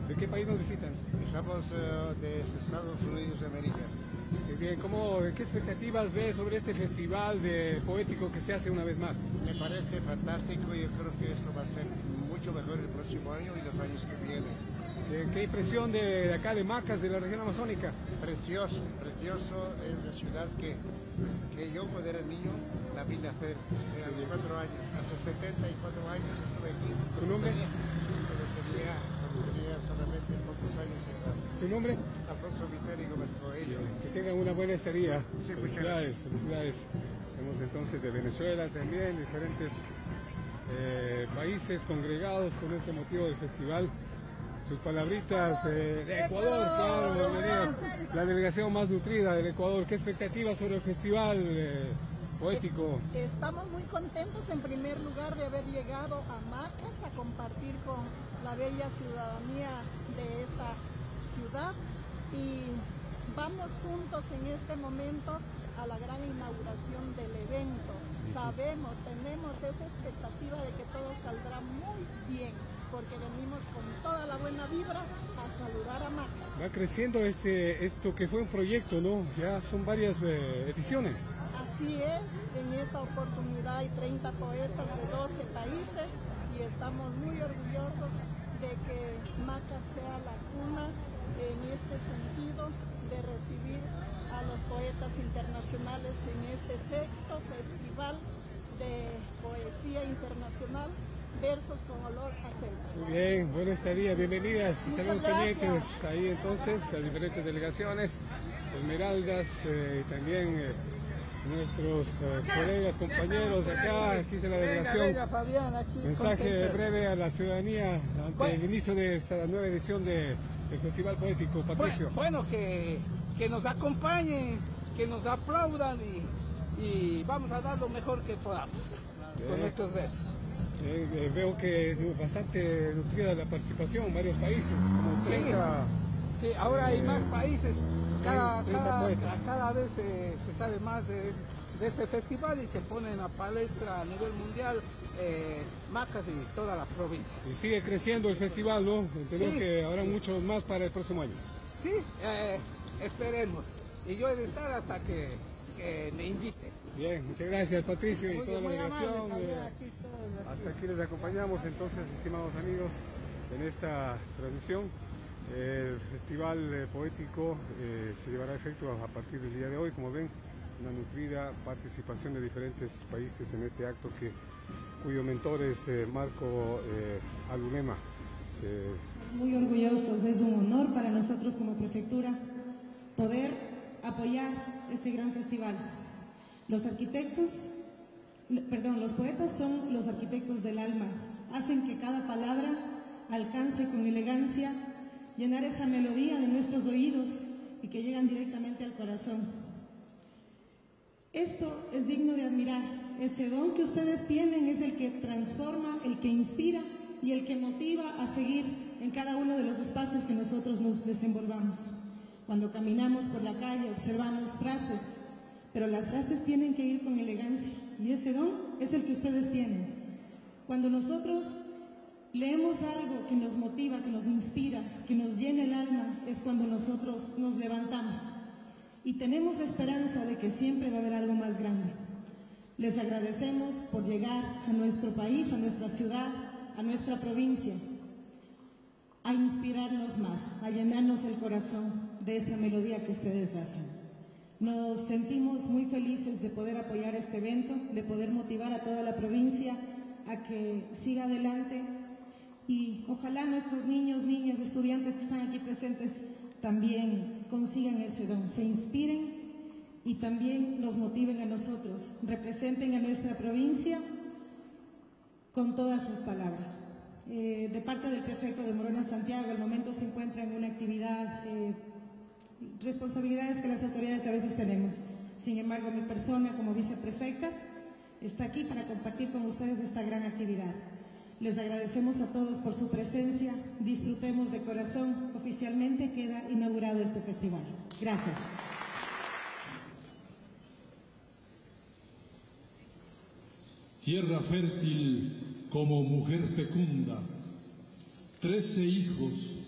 ¿De qué país nos visitan? Estamos de Estados Unidos de América. Qué bien, ¿qué expectativas ves sobre este festival de poético que se hace una vez más? Me parece fantástico y yo creo que esto va a ser mucho mejor el próximo año y los años que vienen. ¿Qué impresión de acá de Macas, de la región amazónica? Precioso, precioso. Es una ciudad que yo cuando era niño la vi nacer a los 4 años. Hace 74 años estuve aquí. ¿Su nombre? Cuando tenía solamente pocos años de edad. ¿Su nombre? Alfonso Viteri Gómez Coelho. Que tengan una buena estadía. Sí, felicidades, felicidades. Tenemos entonces de Venezuela también, diferentes países congregados con este motivo del festival. Sus palabritas de Ecuador, claro, bienvenidas. La delegación más nutrida del Ecuador. ¿Qué expectativas sobre el festival poético? Estamos muy contentos en primer lugar de haber llegado a Macas a compartir con la bella ciudadanía de esta ciudad y vamos juntos en este momento a la gran inauguración del evento. Sabemos, tenemos esa expectativa de que todo saldrá muy bien, porque venimos con toda la buena vibra a saludar a Macas. Va creciendo esto que fue un proyecto, ¿no? Ya son varias ediciones. Así es, en esta oportunidad hay 30 poetas de 12 países y estamos muy orgullosos de que Macas sea la cuna en este sentido de recibir a los poetas internacionales en este sexto festival de poesía internacional, Versos con olor a selva. Muy bien, buena estadía, bienvenidas. Estamos pendientes ahí entonces, a diferentes delegaciones, Esmeraldas, y también nuestros colegas, compañeros de acá, aquí de la delegación. Venga, Fabián, aquí mensaje contento. breve a la ciudadanía ante el inicio de esta nueva edición del Festival Poético, Patricio. Bueno, que nos acompañen, que nos aplaudan y vamos a dar lo mejor que podamos con nuestros versos. Veo que es bastante nutrida la participación, varios países, como 30. Sí, ahora hay más países, poetas. cada vez se sabe más de este festival y se pone en la palestra a nivel mundial Macas y toda la provincia. Y sigue creciendo el festival, ¿no? Entendemos Sí, que habrá muchos más para el próximo año. Sí, esperemos. Y yo he de estar hasta que me inviten. Bien, muchas gracias Patricio y toda la delegación. Hasta Hasta aquí les acompañamos entonces, estimados amigos, en esta transmisión. El festival poético se llevará a efecto a partir del día de hoy. Como ven, una nutrida participación de diferentes países en este acto cuyo mentor es Marco Alunema. Muy orgullosos, es un honor para nosotros como prefectura poder apoyar este gran festival. Los poetas son los arquitectos del alma, hacen que cada palabra alcance con elegancia llenar esa melodía de nuestros oídos y que llegan directamente al corazón. Esto es digno de admirar. Ese don que ustedes tienen es el que transforma, el que inspira y el que motiva a seguir en cada uno de los espacios que nosotros nos desenvolvamos. Cuando caminamos por la calle observamos frases, pero las frases tienen que ir con elegancia y ese don es el que ustedes tienen. Cuando nosotros leemos algo que nos motiva, que nos inspira, que nos llena el alma, es cuando nosotros nos levantamos y tenemos esperanza de que siempre va a haber algo más grande. Les agradecemos por llegar a nuestro país, a nuestra ciudad, a nuestra provincia, a inspirarnos más, a llenarnos el corazón de esa melodía que ustedes hacen. Nos sentimos muy felices de poder apoyar este evento, de poder motivar a toda la provincia a que siga adelante y ojalá nuestros niños, niñas, estudiantes que están aquí presentes también consigan ese don, se inspiren y también nos motiven a nosotros, representen a nuestra provincia con todas sus palabras. De parte del prefecto de Morona Santiago, al momento se encuentra en una actividad, responsabilidades que las autoridades a veces tenemos. Sin embargo, mi persona como viceprefecta está aquí para compartir con ustedes esta gran actividad. Les agradecemos a todos por su presencia, disfrutemos de corazón. Oficialmente queda inaugurado este festival. Gracias. Tierra fértil como mujer fecunda, 13 hijos